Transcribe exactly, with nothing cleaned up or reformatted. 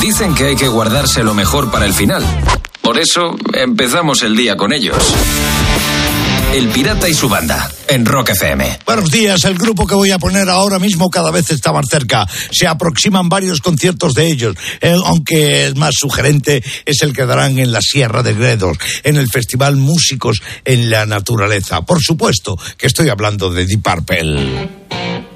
Dicen que hay que guardarse lo mejor para el final. Por eso empezamos el día con ellos. El Pirata y su banda, en Rock F M. Buenos días, el grupo que voy a poner ahora mismo cada vez está más cerca. Se aproximan varios conciertos de ellos, el, aunque el más sugerente es el que darán en la Sierra de Gredos, en el Festival Músicos en la Naturaleza. Por supuesto que estoy hablando de Deep Purple.